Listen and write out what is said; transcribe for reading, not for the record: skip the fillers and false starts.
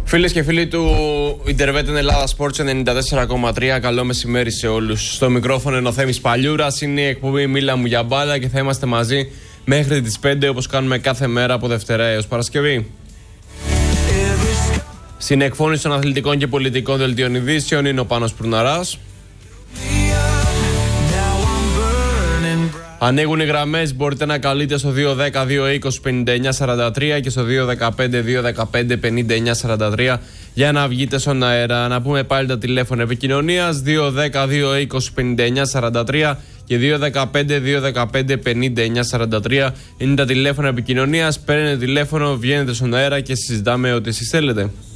Φίλες και φίλοι του Ιντερβέτεν Ελλάδα Sports 94,3, καλό μεσημέρι σε όλους. Στο μικρόφωνο είναι ο Θέμης Παλιούρας, είναι η εκπομπή Μίλα μου για μπάλα και θα είμαστε μαζί μέχρι τις 5 όπως κάνουμε κάθε μέρα από Δευτέρα έως Παρασκευή. Στην εκφώνηση των αθλητικών και πολιτικών δελτίων ειδήσεων είναι ο Πάνος Πουρναράς. Ανοίγουν οι γραμμές, μπορείτε να καλείτε στο 210-220-5943 και στο 215-215-5943 για να βγείτε στον αέρα. Να πούμε πάλι τα τηλέφωνα επικοινωνίας, 210-220-5943 και 215-215-5943 είναι τα τηλέφωνα επικοινωνίας. Παίρνετε τηλέφωνο, βγαίνετε στον αέρα και συζητάμε ό,τι εσείς θέλετε.